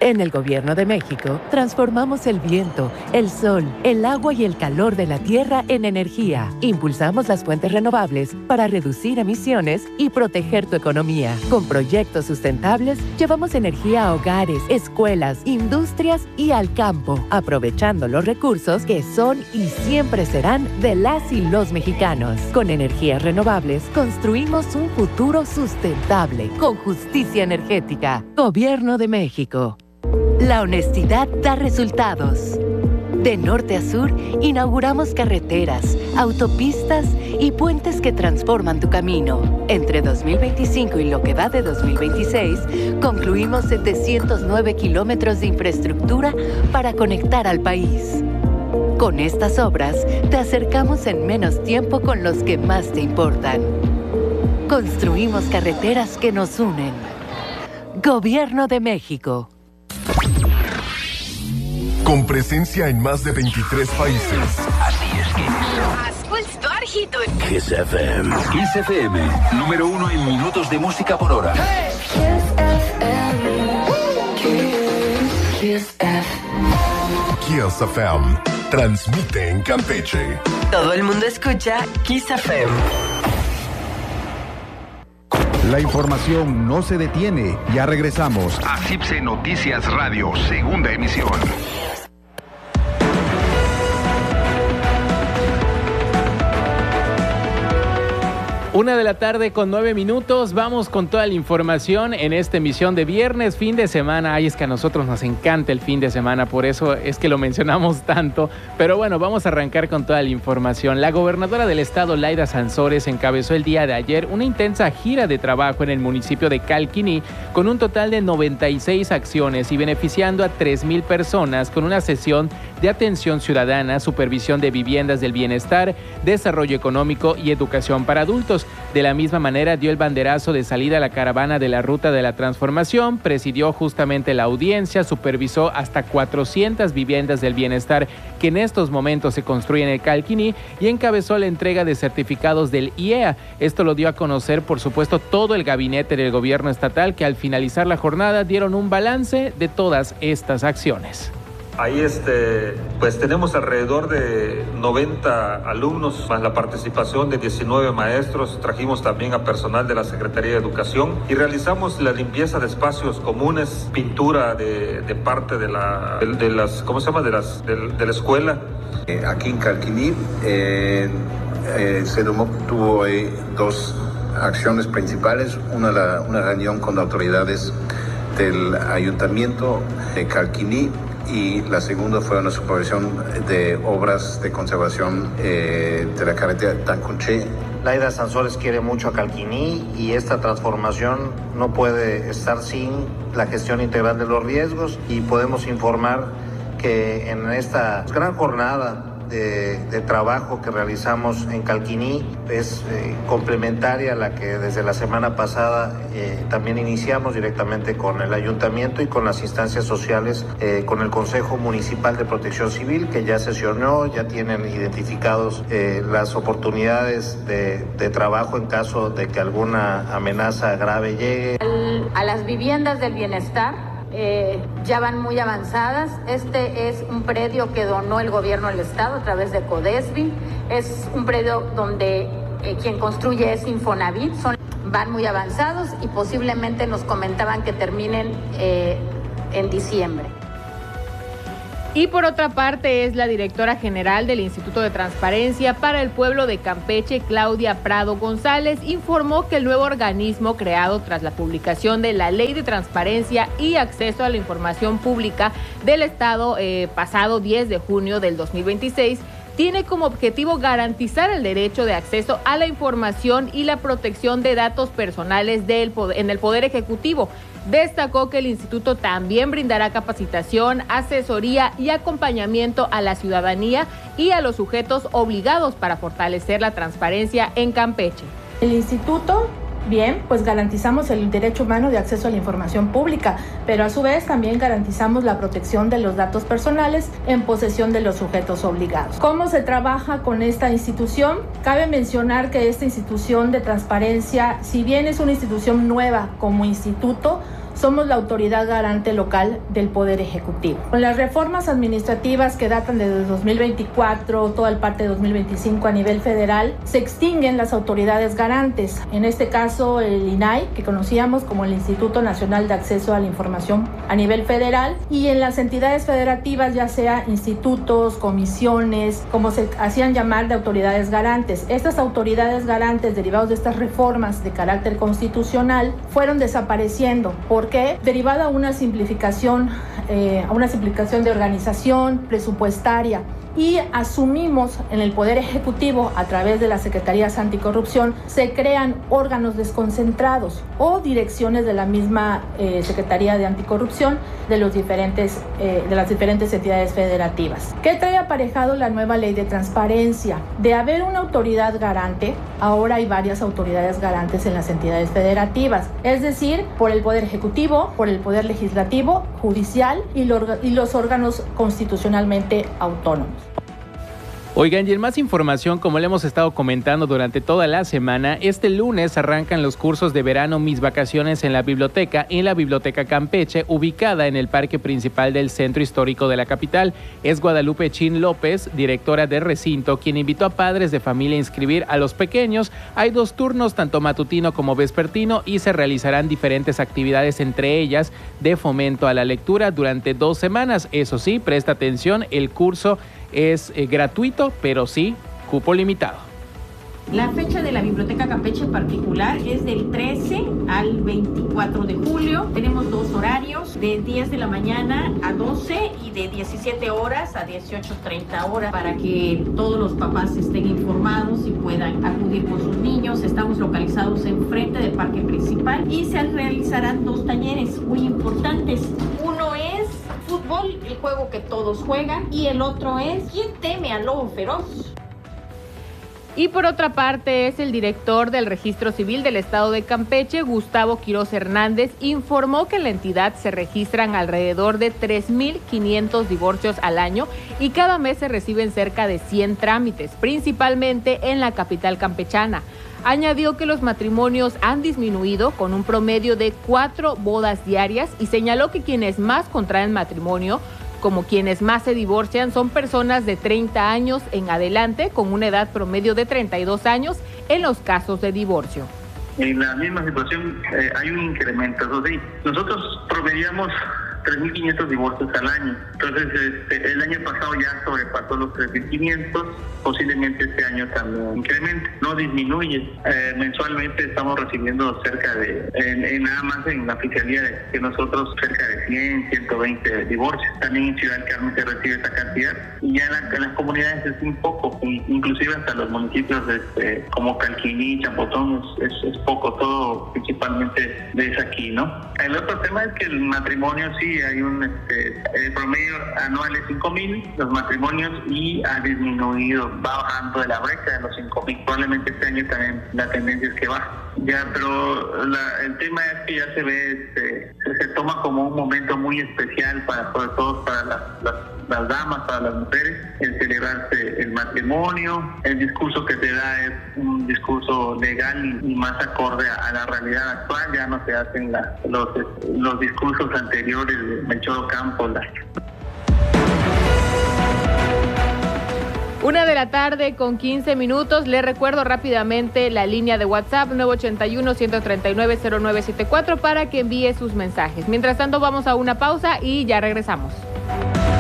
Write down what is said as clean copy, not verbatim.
En el Gobierno de México, transformamos el viento, el sol, el agua y el calor de la tierra en energía. Impulsamos las fuentes renovables para reducir emisiones y proteger tu economía. Con proyectos sustentables, llevamos energía a hogares, escuelas, industrias y al campo, aprovechando los recursos que son y siempre serán de las y los mexicanos. Con energías renovables, construimos un futuro sustentable, con justicia energética. Gobierno de México. La honestidad da resultados. De norte a sur, inauguramos carreteras, autopistas y puentes que transforman tu camino. Entre 2025 y lo que va de 2026, concluimos 709 kilómetros de infraestructura para conectar al país. Con estas obras, te acercamos en menos tiempo con los que más te importan. Construimos carreteras que nos unen. Gobierno de México. Con presencia en más de 23 países. Así es que Kiss FM. Kiss FM, número 1 en minutos de música por hora. Kiss FM. Transmite en Campeche. Todo el mundo escucha Kiss FM. La información no se detiene. Ya regresamos a CIPSE Noticias Radio, segunda emisión. 1:09 p.m. Vamos con toda la información en esta emisión de viernes, fin de semana. Ay, es que a nosotros nos encanta el fin de semana, por eso es que lo mencionamos tanto. Pero bueno, vamos a arrancar con toda la información. La gobernadora del estado, Laida Sansores, encabezó el día de ayer una intensa gira de trabajo en el municipio de Calquiní, con un total de 96 acciones y beneficiando a 3,000 personas con una sesión de atención ciudadana, supervisión de viviendas del bienestar, desarrollo económico y educación para adultos. De la misma manera, dio el banderazo de salida a la caravana de la Ruta de la Transformación, presidió justamente la audiencia, supervisó hasta 400 viviendas del bienestar que en estos momentos se construyen en el Calquiní y encabezó la entrega de certificados del IEA. Esto lo dio a conocer, por supuesto, todo el gabinete del gobierno estatal, que al finalizar la jornada dieron un balance de todas estas acciones. Ahí pues tenemos alrededor de 90 alumnos, más la participación de 19 maestros. Trajimos también a personal de la Secretaría de Educación y realizamos la limpieza de espacios comunes, pintura de parte de la escuela. Aquí en Calquiní se tuvo dos acciones principales, una reunión con autoridades del Ayuntamiento de Calquiní, y la segunda fue una supervisión de obras de conservación de la carretera Tancunché. Laida Sansores quiere mucho a Calquiní y esta transformación no puede estar sin la gestión integral de los riesgos, y podemos informar que en esta gran jornada de trabajo que realizamos en Calquiní es complementaria a la que desde la semana pasada también iniciamos directamente con el ayuntamiento y con las instancias sociales, con el Consejo Municipal de Protección Civil, que ya sesionó, ya tienen identificados las oportunidades de trabajo en caso de que alguna amenaza grave llegue. A las viviendas del bienestar ya van muy avanzadas. Este es un predio que donó el gobierno del estado a través de Codesvi. Es un predio donde quien construye es Infonavit. Van muy avanzados y posiblemente nos comentaban que terminen en diciembre. Y por otra parte, es la directora general del Instituto de Transparencia para el Pueblo de Campeche, Claudia Prado González, informó que el nuevo organismo creado tras la publicación de la Ley de Transparencia y Acceso a la Información Pública del Estado pasado 10 de junio del 2026, tiene como objetivo garantizar el derecho de acceso a la información y la protección de datos personales en el Poder Ejecutivo. Destacó que el instituto también brindará capacitación, asesoría y acompañamiento a la ciudadanía y a los sujetos obligados para fortalecer la transparencia en Campeche. El instituto, bien, pues garantizamos el derecho humano de acceso a la información pública, pero a su vez también garantizamos la protección de los datos personales en posesión de los sujetos obligados. ¿Cómo se trabaja con esta institución? Cabe mencionar que esta institución de transparencia, si bien es una institución nueva como instituto, somos la autoridad garante local del Poder Ejecutivo. Con las reformas administrativas que datan desde 2024, toda el parte de 2025 a nivel federal, se extinguen las autoridades garantes. En este caso, el INAI, que conocíamos como el Instituto Nacional de Acceso a la Información a nivel federal, y en las entidades federativas, ya sea institutos, comisiones, como se hacían llamar, de autoridades garantes. Estas autoridades garantes, derivados de estas reformas de carácter constitucional, fueron desapareciendo. ¿Por qué? Derivada a una simplificación de organización presupuestaria. Y asumimos en el Poder Ejecutivo, a través de las Secretarías Anticorrupción, se crean órganos desconcentrados o direcciones de la misma Secretaría de Anticorrupción de las diferentes entidades federativas. ¿Qué trae aparejado la nueva ley de transparencia? De haber una autoridad garante, ahora hay varias autoridades garantes en las entidades federativas, es decir, por el Poder Ejecutivo, por el Poder Legislativo, Judicial y los órganos constitucionalmente autónomos. Oigan, y en más información, como le hemos estado comentando durante toda la semana, este lunes arrancan los cursos de verano Mis Vacaciones en la Biblioteca Campeche, ubicada en el parque principal del Centro Histórico de la capital. Es Guadalupe Chin López, directora de recinto, quien invitó a padres de familia a inscribir a los pequeños. Hay 2 turnos, tanto matutino como vespertino, y se realizarán diferentes actividades, entre ellas de fomento a la lectura durante 2 semanas. Eso sí, presta atención, el curso es gratuito, pero sí cupo limitado. La fecha de la Biblioteca Campeche en particular es del 13 al 24 de julio. Tenemos 2 horarios, de 10 de la mañana a 12 y de 17 horas a 18:30 horas, para que todos los papás estén informados y puedan acudir con sus niños. Estamos localizados enfrente del parque principal y se realizarán 2 talleres muy importantes. Uno es fútbol, el juego que todos juegan, y el otro es ¿quién teme al lobo feroz? Y por otra parte, es el director del Registro Civil del Estado de Campeche, Gustavo Quiroz Hernández, informó que en la entidad se registran alrededor de 3,500 divorcios al año y cada mes se reciben cerca de 100 trámites, principalmente en la capital campechana. Añadió que los matrimonios han disminuido con un promedio de 4 bodas diarias y señaló que quienes más contraen matrimonio, como quienes más se divorcian, son personas de 30 años en adelante, con una edad promedio de 32 años en los casos de divorcio. En la misma situación hay un incremento. Entonces, nosotros promediamos 3.500 divorcios al año. Entonces, el año pasado ya sobrepasó los 3.500, posiblemente este año también incremente. No disminuye. Mensualmente estamos recibiendo cerca de, nada más en la Fiscalía de nosotros, cerca de 100, 120 divorcios. También en Ciudad del Carmen se recibe esa cantidad. Y ya en las comunidades es un poco, inclusive hasta los municipios como Calquiní, Champotón, es poco, todo principalmente es aquí, ¿no? El otro tema es que el matrimonio sí hay el promedio anual es 5,000 los matrimonios y ha disminuido, va bajando de la brecha de los 5,000. Probablemente este año también la tendencia es que baja. Ya, pero el tema es que ya se ve, se toma como un momento muy especial sobre todo para las damas, para las mujeres, el celebrarse el matrimonio. El discurso que se da es un discurso legal y más acorde a la realidad actual. Ya no se hacen los discursos anteriores de Melchor Ocampo. 1:15 p.m. Le recuerdo rápidamente la línea de WhatsApp 981-139-0974 para que envíe sus mensajes. Mientras tanto, vamos a una pausa y ya regresamos.